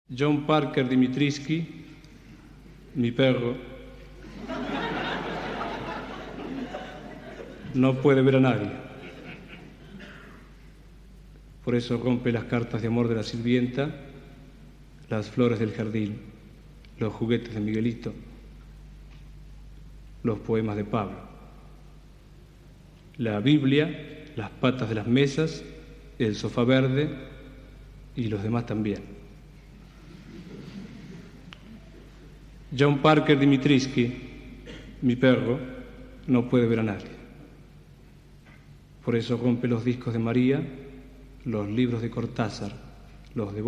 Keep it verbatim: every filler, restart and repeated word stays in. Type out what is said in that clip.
John Parker Dimitrisky, mi perro, no puede ver a nadie. Por eso rompe las cartas de amor de la sirvienta, las flores del jardín, los juguetes de Miguelito, los poemas de Pablo, la Biblia, las patas de las mesas, el sofá verde y los demás también. John Parker Dimitrisky, mi perro, no puede ver a nadie. Por eso rompe los discos de María, los libros de Cortázar, los de